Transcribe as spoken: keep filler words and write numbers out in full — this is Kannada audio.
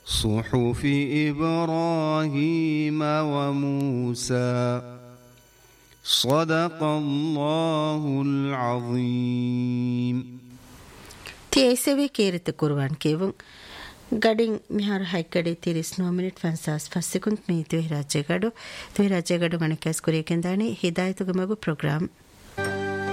صحف إبراهيم وموسى صدق الله العظيم. تيسوي كيرت قرآن كيفن ಗಡಿಂಗ್ ಮಿಹಾರ ಹೈಕಡೆ ತಿರಿಸ್ ನೋ ಮಿನಿಟ್ ಫನ್ಸಾಸ್ ಫಸ್ಸೆಕುಂತ್ ಮೀ ತುಹಿ ರಾಜ್ಯಗಡು ತುಹಿ ರಾಜ್ಯಗಡು ಗಣಕ್ಯಾಸ್ ಕುರಿಯಕೆಂದಾಣಿ ಹಿದಾಯತುಗ ಮಗು ಪ್ರೋಗ್ರಾಮ್